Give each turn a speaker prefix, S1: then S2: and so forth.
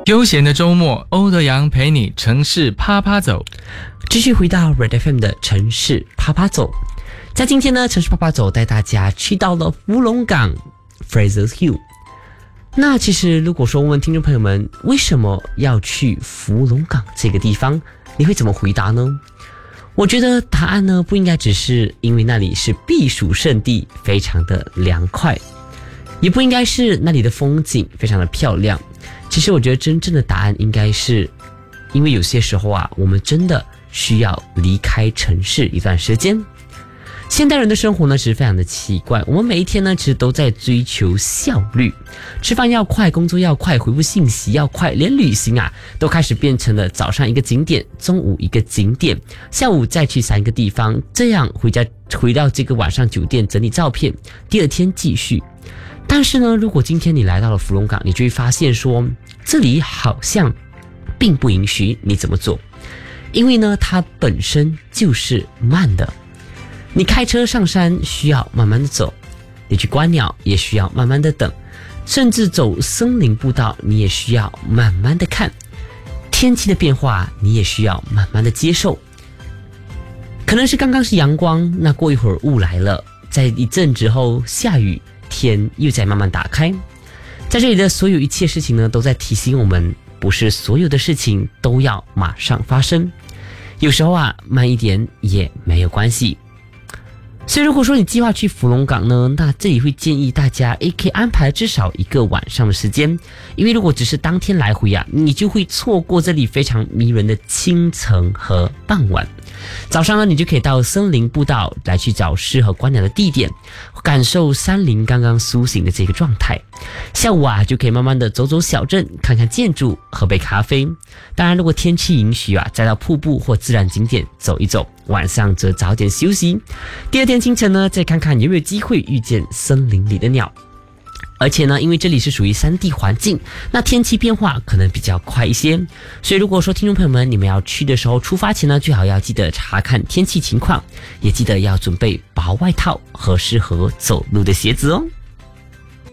S1: 悠闲的周末，欧德阳陪你城市趴趴走。
S2: 继续回到 Red FM 的城市趴趴走。在今天呢，城市趴趴走带大家去到了福隆港 Fraser Hill。那其实如果说问听众朋友们为什么要去福隆港这个地方，你会怎么回答呢？我觉得答案呢不应该只是因为那里是避暑胜地，非常的凉快，也不应该是那里的风景非常的漂亮。其实我觉得真正的答案应该是因为有些时候啊，我们真的需要离开城市一段时间。现代人的生活呢，其实非常的奇怪，我们每一天呢，其实都在追求效率，吃饭要快，工作要快，回复信息要快，连旅行啊，都开始变成了早上一个景点，中午一个景点，下午再去3个地方，这样回到这个晚上酒店整理照片，第二天继续。但是呢，如果今天你来到了福隆港，你就会发现说，这里好像并不允许你怎么做，因为呢，它本身就是慢的。你开车上山需要慢慢的走，你去观鸟也需要慢慢的等，甚至走森林步道你也需要慢慢的看，天气的变化你也需要慢慢的接受。可能是刚刚是阳光，那过一会儿雾来了，在一阵之后下雨，天又在慢慢打开。在这里的所有一切事情呢，都在提醒我们，不是所有的事情都要马上发生，有时候啊，慢一点也没有关系。所以如果说你计划去福隆港呢，那这里会建议大家可以安排至少1个晚上的时间，因为如果只是当天来回啊，你就会错过这里非常迷人的清晨和傍晚。早上呢，你就可以到森林步道来去找适合观鸟的地点，感受山林刚刚苏醒的这个状态。下午啊，就可以慢慢的走走小镇，看看建筑，喝杯咖啡。当然如果天气允许啊，再到瀑布或自然景点走一走，晚上则早点休息。第二天清晨呢，再看看有没有机会遇见森林里的鸟。而且呢，因为这里是属于山地环境，那天气变化可能比较快一些，所以如果说听众朋友们你们要去的时候，出发前呢，最好要记得查看天气情况，也记得要准备薄外套和适合走路的鞋子哦。